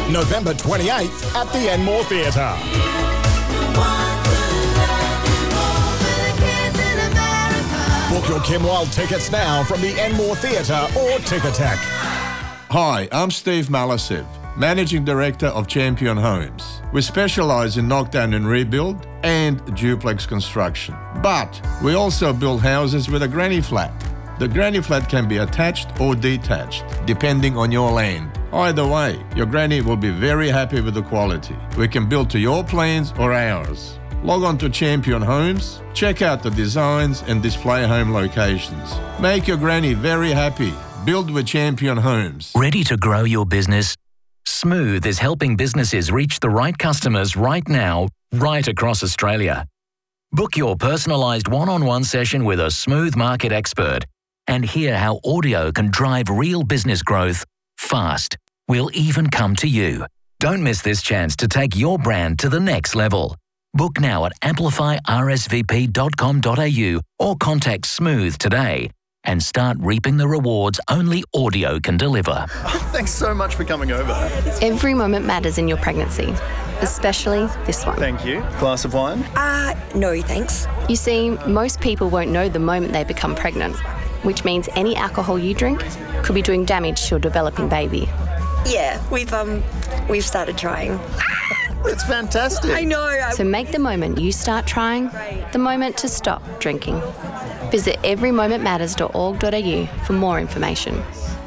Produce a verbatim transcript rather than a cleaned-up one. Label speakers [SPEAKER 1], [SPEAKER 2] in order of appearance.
[SPEAKER 1] November twenty-eighth at the Enmore Theatre. Book your Kim Wilde tickets now from the Enmore Theatre or Ticketek.
[SPEAKER 2] Hi, I'm Steve Malisev, Managing Director of Champion Homes. We specialise in knockdown and rebuild and duplex construction. But we also build houses with a granny flat. The granny flat can be attached or detached, depending on your land. Either way, your granny will be very happy with the quality. We can build to your plans or ours. Log on to Champion Homes, check out the designs and display home locations. Make your granny very happy. Build with Champion Homes.
[SPEAKER 3] Ready to grow your business? Smooth is helping businesses reach the right customers right now, right across Australia. Book your personalised one-on-one session with a Smooth market expert and hear how audio can drive real business growth fast. We'll even come to you. Don't miss this chance to take your brand to the next level. Book now at amplify r s v p dot com dot a u or contact Smooth today and start reaping the rewards only audio can deliver.
[SPEAKER 4] Oh, thanks so much for coming over.
[SPEAKER 5] Every moment matters in your pregnancy, especially this one.
[SPEAKER 4] Thank you. Glass of wine?
[SPEAKER 6] Uh, no thanks.
[SPEAKER 5] You see, most people won't know the moment they become pregnant, which means any alcohol you drink could be doing damage to your developing baby.
[SPEAKER 6] Yeah, we've um, we've started trying.
[SPEAKER 4] That's fantastic.
[SPEAKER 6] I know. I...
[SPEAKER 5] So make the moment you start trying the moment to stop drinking. Visit every moment matters dot org dot a u for more information.